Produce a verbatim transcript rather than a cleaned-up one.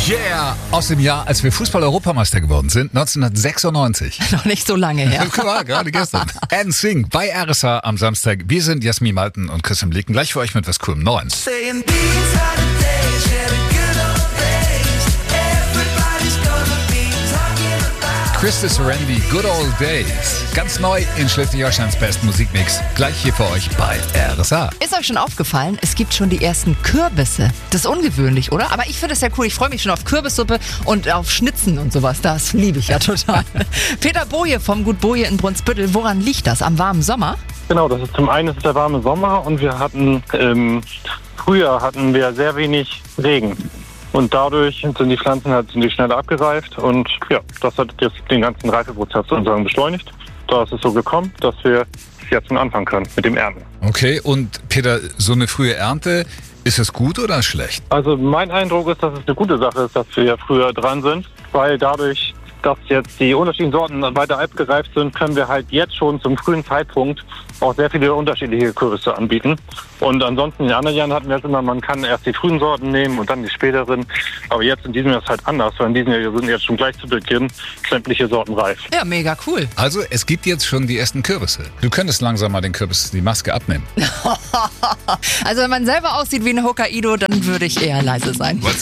Yeah! Aus dem Jahr, als wir Fußball-Europameister geworden sind, neunzehnhundertsechsundneunzig. Noch nicht so lange her. Klar, gerade gestern. N Sync bei R S H am Samstag. Wir sind Jasmin Malten und Christian Blicken. Gleich für euch mit was coolem Neuen. Christy Serendi, Good Old Days. Ganz neu in Schleswig-Holsteins besten Musikmix. Gleich hier für euch bei R S H. Ist euch schon aufgefallen, es gibt schon die ersten Kürbisse. Das ist ungewöhnlich, oder? Aber ich finde es ja cool. Ich freue mich schon auf Kürbissuppe und auf Schnitzen und sowas. Das liebe ich ja total. Peter Boje vom Gut Boje in Brunsbüttel. Woran liegt das? Am warmen Sommer? Genau, das ist zum einen ist es der warme Sommer und wir hatten im Frühjahr hatten wir sehr wenig Regen. Und dadurch sind die Pflanzen halt sind die schneller abgereift und ja, das hat jetzt den ganzen Reifeprozess sozusagen beschleunigt. Da ist es so gekommen, dass wir jetzt nun anfangen können mit dem Ernten. Okay, und Peter, so eine frühe Ernte, ist es gut oder schlecht? Also mein Eindruck ist, dass es eine gute Sache ist, dass wir früher dran sind, weil dadurch, dass jetzt die unterschiedlichen Sorten weiter abgereift sind, können wir halt jetzt schon zum frühen Zeitpunkt auch sehr viele unterschiedliche Kürbisse anbieten. Und ansonsten in den anderen Jahren hatten wir es immer, man kann erst die frühen Sorten nehmen und dann die späteren. Aber jetzt in diesem Jahr ist es halt anders, weil in diesem Jahr sind jetzt schon gleich zu Beginn sämtliche Sorten reif. Ja, mega cool. Also es gibt jetzt schon die ersten Kürbisse. Du könntest langsam mal den Kürbis die Maske abnehmen. Also wenn man selber aussieht wie ein Hokkaido, dann würde ich eher leise sein. What's